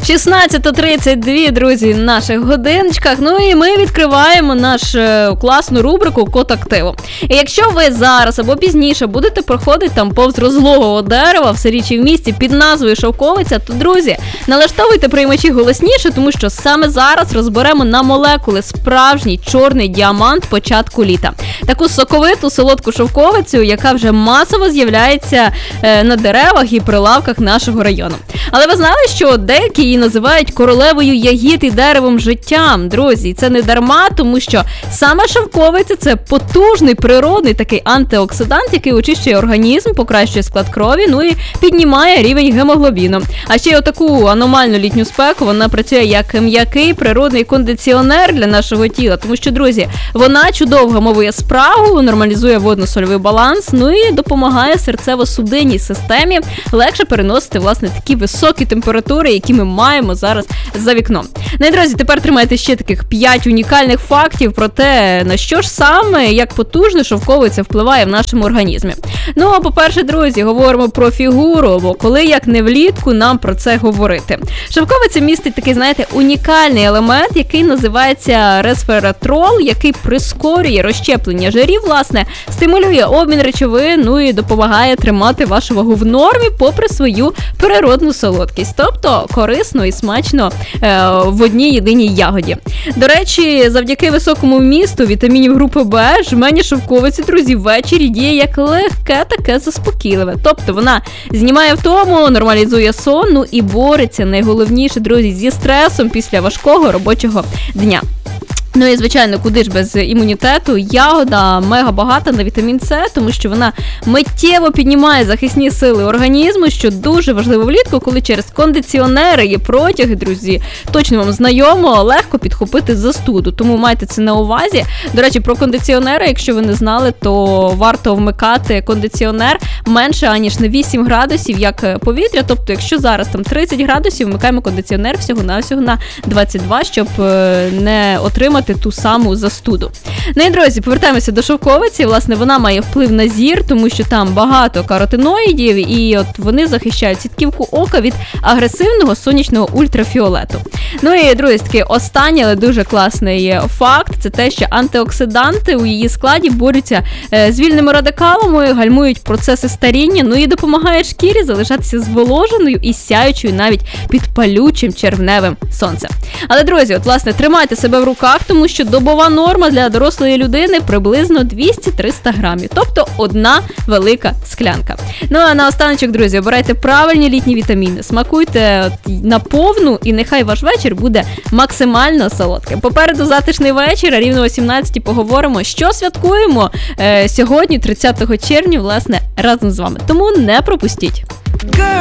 16:32, друзі, в наших годиночках. Ну і ми відкриваємо нашу класну рубрику «Код активу». І якщо ви зараз або пізніше будете проходити там повз розлогого дерева в селі чи в місті під назвою Шовковиця, то, друзі, налаштовуйте приймачі голосніше, тому що саме зараз розберемо на молекули справжній чорний діамант початку літа. Таку соковиту, солодку шовковицю, яка вже масово з'являється на деревах і прилавках нашого району. Але ви знали, що деякі її називають королевою ягід і деревом життям, друзі? І це не дарма, тому що саме шовковиця – це потужний, природний такий антиоксидант, який очищує організм, покращує склад крові, ну і піднімає рівень гемоглобіну. А ще й отаку аномальну літню спеку вона працює як м'який природний кондиціонер для нашого тіла, тому що, друзі, вона чудово вгамовує спрагу, нормалізує водно-сольовий баланс, ну і допомагає серцево-судинній системі легше переносити, власне, такі високі температури, які ми маємо зараз за вікном. Ну і, друзі, тепер тримайте ще таких 5 унікальних фактів про те, на що ж саме, як потужно шовковиця впливає в нашому організмі. Ну, а по-перше, друзі, говоримо про фігуру, бо коли, як не влітку, нам про це говорити. Шовковиця містить такий, знаєте, унікальний елемент, який називається ресвератрол, який прискорює розщеплення жирів, власне, стимулює обмін речовин, ну і допомагає тримати вашу вагу в нормі попри свою природну солодкість. Тобто корисно і смачно в одній єдиній ягоді. До речі, завдяки високому вмісту вітамінів групи В, жменя шовковиці, друзі, ввечері діє як легке таке заспокійливе. Тобто вона знімає втому, нормалізує сон, ну і бореться, найголовніше, друзі, зі стресом після важкого робочого дня. Ну і, звичайно, куди ж без імунітету, ягода мега багата на вітамін С, тому що вона миттєво піднімає захисні сили організму, що дуже важливо влітку, коли через кондиціонери і протяги, друзі, точно вам знайомо, легко підхопити застуду, тому майте це на увазі. До речі, про кондиціонери, якщо ви не знали, то варто вмикати кондиціонер менше, аніж на 8 градусів, як повітря, тобто якщо зараз там 30 градусів, вмикаємо кондиціонер всього-навсього на 22, щоб не отримати ту саму застуду. Ну і, друзі, повертаємося до шовковиці. Власне, вона має вплив на зір, тому що там багато каротиноїдів, і от вони захищають сітківку ока від агресивного сонячного ультрафіолету. Ну і, друзі, такий останній, але дуже класний факт, це те, що антиоксиданти у її складі борються з вільними радикалами, гальмують процеси старіння, ну і допомагають шкірі залишатися зволоженою і сяючою навіть під палючим червневим сонцем. Але, друзі, от, власне, тримайте себе в руках, тому що добова норма для дорослої людини приблизно 200-300 грамів, тобто одна велика склянка. Ну а наостаночок, друзі, обирайте правильні літні вітаміни, смакуйте наповну і нехай ваш вечір буде максимально солодким. Попереду затишний вечір, а рівно о 17-й поговоримо, що святкуємо сьогодні, 30 червня, власне, разом з вами. Тому не пропустіть.